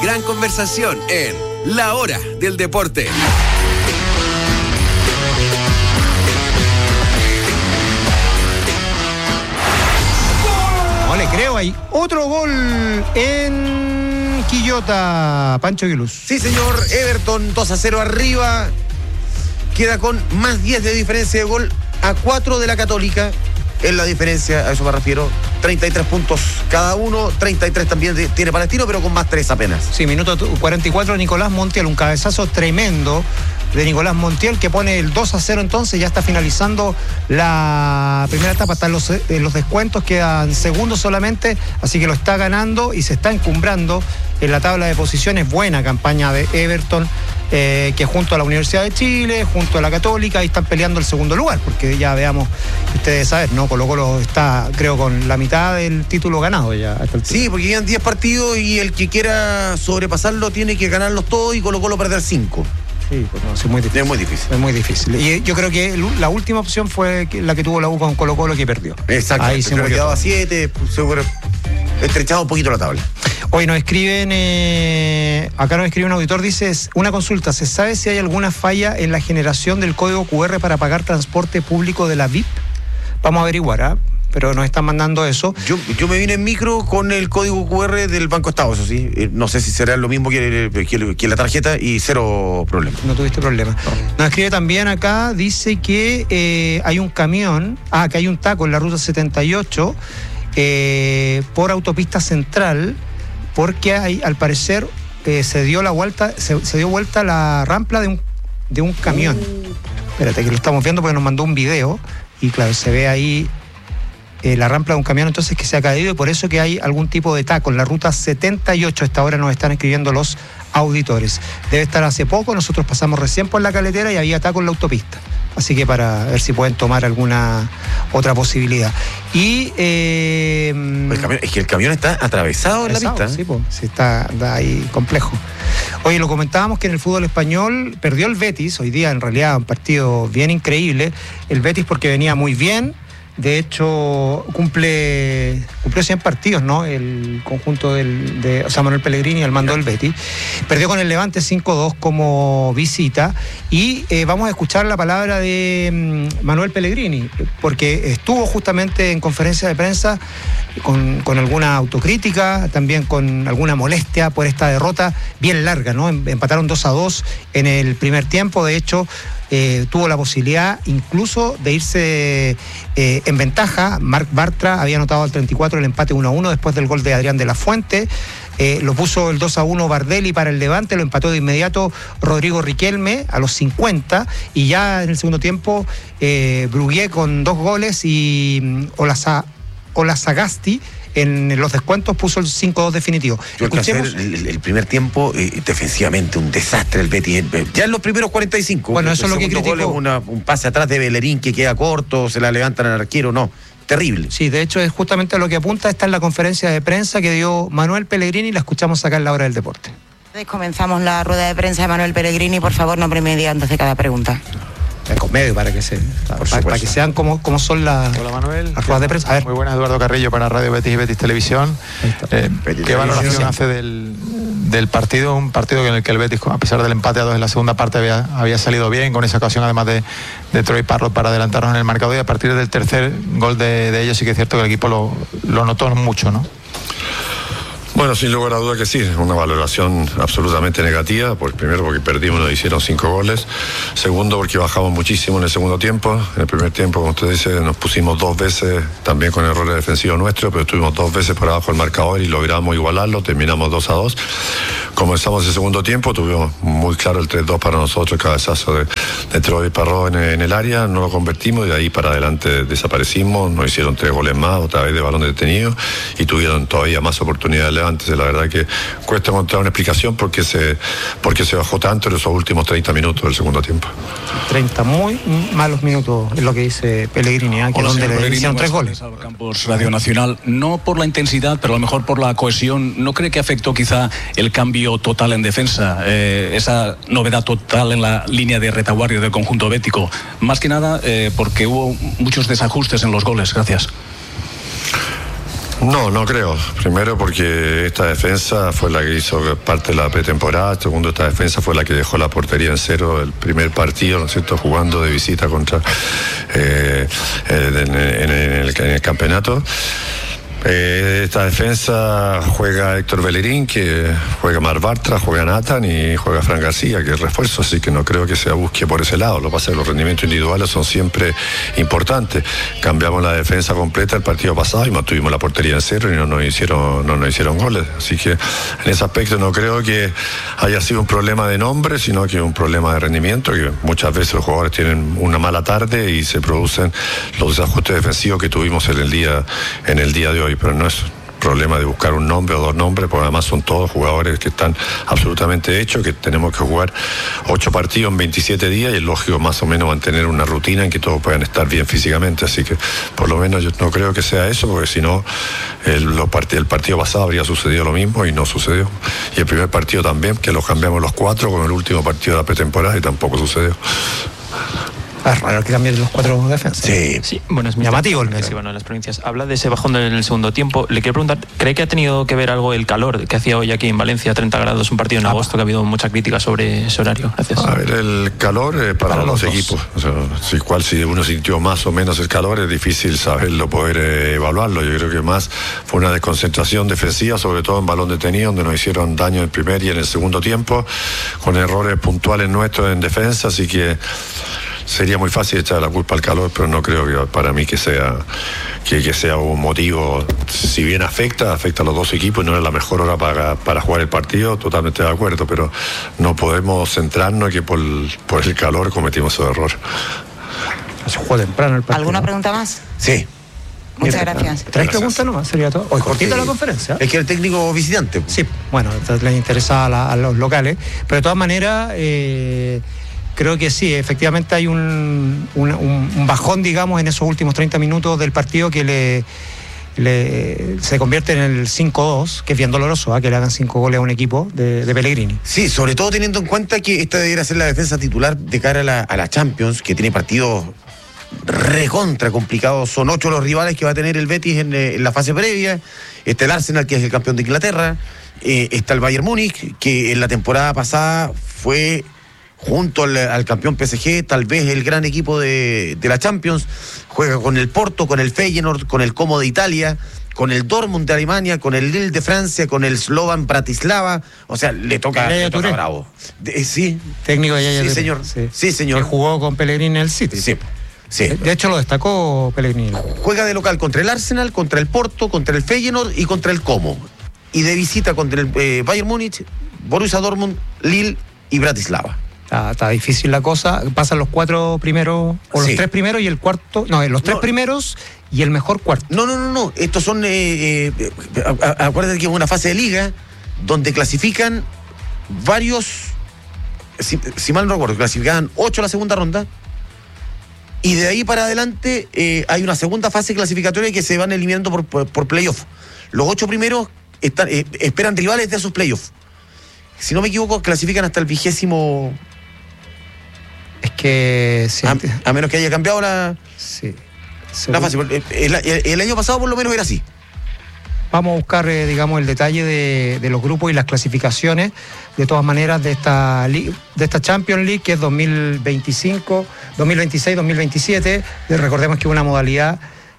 gran conversación en La Hora del Deporte. No le creo, hay otro gol en Quillota, Pancho Aguiluz. Sí, señor, Everton 2-0 arriba, queda con más 10 de diferencia de gol a 4 de la Católica. Es la diferencia, a eso me refiero. 33 puntos cada uno, 33 también tiene Palestino, pero con más 3 apenas. Sí, minuto 44, Nicolás Montiel, un cabezazo tremendo de Nicolás Montiel que pone el 2-0 entonces, ya está finalizando la primera etapa, están los descuentos, quedan segundos solamente, así que lo está ganando y se está encumbrando en la tabla de posiciones. Buena campaña de Everton, que junto a la Universidad de Chile, junto a la Católica, ahí están peleando el segundo lugar, porque ya veamos, ustedes saben, ¿no? Colo-Colo está, creo, con la mitad del título ganado ya. Sí, porque quedan 10 partidos y el que quiera sobrepasarlo tiene que ganarlos todos y Colo-Colo perder 5. Sí, pues no, es muy difícil. Es muy difícil. Es muy difícil. Y yo creo que la última opción fue la que tuvo la U con Colo-Colo, que perdió. Exacto. Ahí se murió. Quedaba 7, seguro estrechado un poquito la tabla. Hoy nos escriben, acá nos escribe un auditor, dice, una consulta, ¿se sabe si hay alguna falla en la generación del código QR para pagar transporte público de la VIP? Vamos a averiguar, ¿ah? Pero nos están mandando eso. Yo me vine en micro con el código QR del Banco Estado, eso sí. No sé si será lo mismo que la tarjeta y cero problema. No tuviste problema. No. Nos escribe también acá, dice que hay un camión, que hay un taco en la ruta 78 por autopista central, porque hay, al parecer se dio vuelta la rampa de un camión. Espérate, que lo estamos viendo porque nos mandó un video y claro, se ve ahí la rampa de un camión entonces que se ha caído y por eso que hay algún tipo de taco en la ruta 78. A esta hora nos están escribiendo los auditores. Debe estar hace poco, nosotros pasamos recién por la caletera y había taco en la autopista. Así que para ver si pueden tomar alguna otra posibilidad. Y es que el camión está atravesado en la pista. Sí, pues, sí, está ahí complejo. Oye, lo comentábamos que en el fútbol español perdió el Betis, hoy día en realidad un partido bien increíble. El Betis porque venía muy bien. De hecho, cumplió 100 partidos, ¿no? El conjunto de Manuel Pellegrini al mando del Betis. Perdió con el Levante 5-2 como visita. Y vamos a escuchar la palabra de Manuel Pellegrini, porque estuvo justamente en conferencia de prensa con alguna autocrítica, también con alguna molestia por esta derrota bien larga, ¿no? Empataron 2-2 en el primer tiempo. De hecho, tuvo la posibilidad incluso de irse en ventaja. Marc Bartra había anotado al 34 el empate 1-1 después del gol de Adrián de la Fuente. Lo puso el 2-1 Bardelli para el Levante, lo empató de inmediato Rodrigo Riquelme a los 50 y ya en el segundo tiempo Brugué con 2 goles y Olazagasti en los descuentos puso el 5-2 definitivo. El primer tiempo defensivamente un desastre el Betis. Ya en los primeros 45. Bueno, eso es lo que criticó. Un pase atrás de Bellerín que queda corto, se la levantan al arquero, no. Terrible. Sí, de hecho es justamente lo que apunta. Está en la conferencia de prensa que dio Manuel Pellegrini y la escuchamos acá en La Hora del Deporte. Comenzamos la rueda de prensa de Manuel Pellegrini. Por favor, nombre medio antes de cada pregunta. Con medio para que sean como son las ruedas de prensa. A ver. Muy buenas, Eduardo Carrillo para Radio Betis y Betis Televisión. ¿Qué valoración hace del partido? Un partido en el que el Betis, a pesar del empate a 2 en la segunda parte, había salido bien, con esa ocasión además de Troy Parrott para adelantarnos en el marcador, y a partir del tercer gol de ellos sí que es cierto que el equipo lo notó mucho, ¿no? Bueno, sin lugar a duda que sí, una valoración absolutamente negativa. Primero porque perdimos, nos hicieron 5 goles. Segundo porque bajamos muchísimo en el segundo tiempo. En el primer tiempo, como usted dice, nos pusimos 2 veces, también con errores defensivos nuestros, pero estuvimos 2 veces por abajo del marcador y logramos igualarlo, terminamos 2-2. Comenzamos el segundo tiempo, tuvimos muy claro el 3-2 para nosotros, el cabezazo de Troy Parrott en el área, no lo convertimos y de ahí para adelante desaparecimos, nos hicieron 3 goles más, otra vez de balón detenido y tuvieron todavía más oportunidades. Antes, la verdad que cuesta encontrar una explicación porque se bajó tanto en esos últimos 30 minutos del segundo tiempo. 30 muy malos minutos es lo que dice Pellegrini, que donde le hicieron 3 goles. Campos Radio Nacional, no por la intensidad, pero a lo mejor por la cohesión. ¿No cree que afectó quizá el cambio total en defensa, esa novedad total en la línea de retaguardia del conjunto bético? Más que nada porque hubo muchos desajustes en los goles. Gracias. No creo. Primero porque esta defensa fue la que hizo parte de la pretemporada. Segundo, esta defensa fue la que dejó la portería en cero el primer partido, ¿no es cierto?, jugando de visita contra en el campeonato. Esta defensa juega Héctor Bellerín, que juega Mar Bartra, juega Nathan y juega Fran García, que es refuerzo, así que no creo que se busque por ese lado. Lo que pasa es que los rendimientos individuales son siempre importantes. Cambiamos la defensa completa el partido pasado y mantuvimos la portería en cero y no nos hicieron goles. Así que en ese aspecto no creo que haya sido un problema de nombre, sino que un problema de rendimiento, que muchas veces los jugadores tienen una mala tarde y se producen los desajustes defensivos que tuvimos en el día de hoy. Pero no es problema de buscar un nombre o dos nombres, porque además son todos jugadores que están absolutamente hechos, que tenemos que jugar 8 partidos en 27 días y es lógico más o menos mantener una rutina en que todos puedan estar bien físicamente, así que por lo menos yo no creo que sea eso, porque si no el partido pasado habría sucedido lo mismo y no sucedió, y el primer partido también, que los cambiamos los 4 con el último partido de la pretemporada y tampoco sucedió. Es raro que cambien los 4 defensas. Sí. Bueno, es llamativo el sí, bueno, las provincias. Habla de ese bajón en el segundo tiempo. Le quiero preguntar, ¿cree que ha tenido que ver algo el calor que hacía hoy aquí en Valencia, 30 grados, un partido en agosto, que ha habido mucha crítica sobre ese horario? Gracias. A ver, el calor para los equipos. O sea, si uno sintió más o menos el calor, es difícil saberlo, poder evaluarlo. Yo creo que más fue una desconcentración defensiva, sobre todo en balón detenido, donde nos hicieron daño en el primer y en el segundo tiempo, con errores puntuales nuestros en defensa, así que sería muy fácil echar la culpa al calor, pero no creo que para mí que sea un motivo. Si bien afecta a los dos equipos y no es la mejor hora para jugar el partido, totalmente de acuerdo, pero no podemos centrarnos en que por el calor cometimos ese error. Se juega temprano el partido. ¿Alguna pregunta más? Sí. Muchas gracias. 3 preguntas nomás, sería todo. Hoy cortita la conferencia. Es que el técnico visitante. Sí, bueno, les interesaba a los locales, pero de todas maneras creo que sí, efectivamente hay un bajón, digamos, en esos últimos 30 minutos del partido que se convierte en el 5-2, que es bien doloroso, que le hagan 5 goles a un equipo de Pellegrini. Sí, sobre todo teniendo en cuenta que esta debería ser la defensa titular de cara a la Champions, que tiene partidos recontra complicados. Son 8 los rivales que va a tener el Betis en la fase previa. Está el Arsenal, que es el campeón de Inglaterra. Está el Bayern Múnich, que en la temporada pasada fue, junto al campeón PSG, tal vez el gran equipo de la Champions. Juega con el Porto, con el Feyenoord, con el Como de Italia, con el Dortmund de Alemania, con el Lille de Francia, con el Slovan Bratislava. O sea, le toca bravo. Sí. Técnico de Yaya Sí, Touré. señor. Sí, señor. Que jugó con Pellegrini en el City. Sí. De hecho, lo destacó Pellegrini. Juega de local contra el Arsenal, contra el Porto, contra el Feyenoord y contra el Como. Y de visita contra el Bayern Múnich, Borussia Dortmund, Lille y Bratislava. Está difícil la cosa. Pasan los 4 primeros, o los 3 primeros y el cuarto. No, los 3 primeros y el mejor cuarto. No. Estos son. Acuérdate que es una fase de liga donde clasifican varios. Si mal no recuerdo, clasificaban 8 a la segunda ronda. Y de ahí para adelante hay una segunda fase clasificatoria que se van eliminando por playoff. Los 8 primeros esperan rivales de esos playoffs. Si no me equivoco, clasifican hasta el 20º. Es que sí, a menos que haya cambiado la fase. El año pasado por lo menos era así. Vamos a buscar, digamos, el detalle de los grupos y las clasificaciones, de todas maneras, de esta Champions League, que es 2025, 2026, 2027. Recordemos que es una modalidad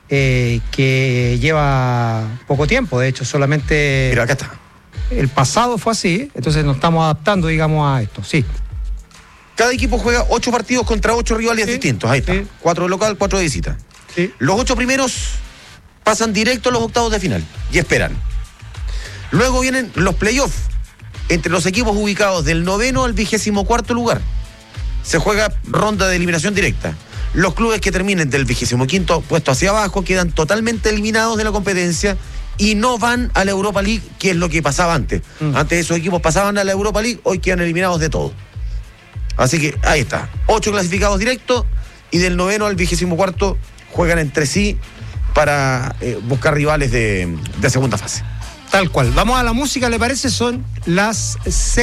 que lleva poco tiempo, de hecho, solamente. Pero acá está. El pasado fue así, entonces nos estamos adaptando, digamos, a esto, sí. Cada equipo juega 8 partidos contra 8 rivales distintos, ahí está. 4 de local, 4 de visita. Sí. Los 8 primeros pasan directo a los octavos de final y esperan. Luego vienen los playoffs entre los equipos ubicados del 9º al 24º lugar. Se juega ronda de eliminación directa. Los clubes que terminen del 25º puesto hacia abajo quedan totalmente eliminados de la competencia y no van a la Europa League, que es lo que pasaba antes. Antes esos equipos pasaban a la Europa League, hoy quedan eliminados de todo. Así que ahí está, 8 clasificados directos y del 9º al 24º juegan entre sí para buscar rivales de segunda fase. Tal cual. Vamos a la música, ¿le parece? Son las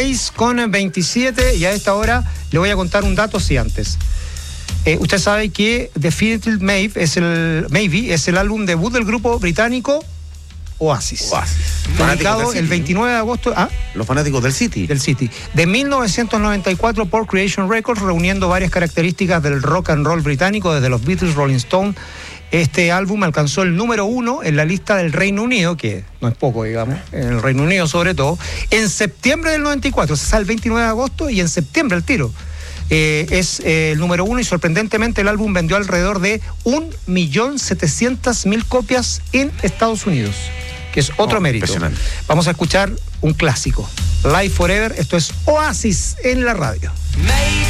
6:27 y a esta hora le voy a contar un dato, sí, antes. Usted sabe que Definitive Maybe es el álbum debut del grupo británico Oasis. Fanáticos Publicado del el City. 29 de agosto. Los fanáticos del City. Del City. De 1994 por Creation Records, reuniendo varias características del rock and roll británico, desde los Beatles, Rolling Stone. Este álbum alcanzó el número 1 en la lista del Reino Unido, que no es poco, digamos, en el Reino Unido sobre todo, en septiembre del 94. Se sale el 29 de agosto y en septiembre el tiro. Es el número 1 y sorprendentemente el álbum vendió alrededor de 1.700.000 copias en Estados Unidos, que es otro mérito. Impresionante. Vamos a escuchar un clásico, Live Forever. Esto es Oasis en la radio. Maybe